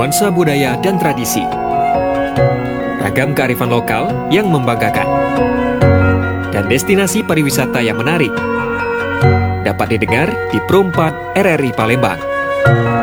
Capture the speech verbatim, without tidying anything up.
bernuansa budaya dan tradisi. Ragam kearifan lokal yang membanggakan. Dan destinasi pariwisata yang menarik. Dapat didengar di Pro empat R R I Palembang.